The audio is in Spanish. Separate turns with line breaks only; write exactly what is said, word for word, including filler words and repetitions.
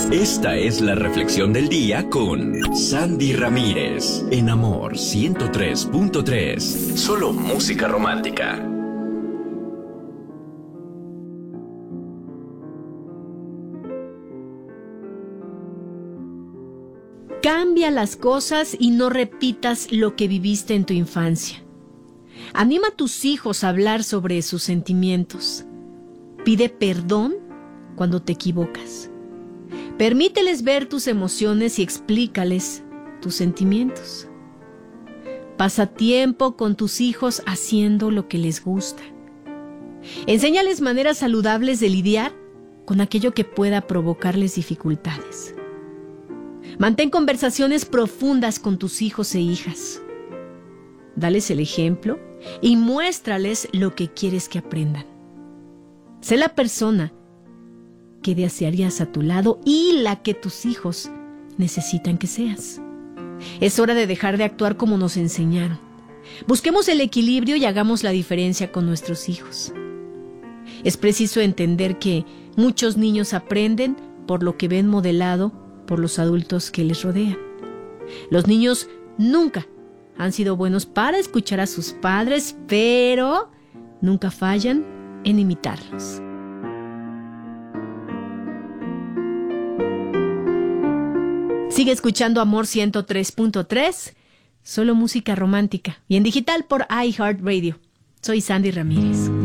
Esta es la reflexión del día con Sandy Ramírez en Amor ciento tres punto tres. Solo música romántica.
Cambia las cosas y no repitas lo que viviste en tu infancia. Anima a tus hijos a hablar sobre sus sentimientos. Pide perdón cuando te equivocas. Permíteles ver tus emociones y explícales tus sentimientos. Pasa tiempo con tus hijos haciendo lo que les gusta. Enséñales maneras saludables de lidiar con aquello que pueda provocarles dificultades. Mantén conversaciones profundas con tus hijos e hijas. Dales el ejemplo y muéstrales lo que quieres que aprendan. Sé la persona que desearías a tu lado y la que tus hijos necesitan que seas. Es hora de dejar de actuar como nos enseñaron. Busquemos el equilibrio y hagamos la diferencia con nuestros hijos. Es preciso entender que muchos niños aprenden por lo que ven modelado por los adultos que les rodean. Los niños nunca han sido buenos para escuchar a sus padres, pero nunca fallan en imitarlos. Sigue escuchando Amor ciento tres punto tres, solo música romántica, y en digital por iHeartRadio. Soy Sandy Ramírez.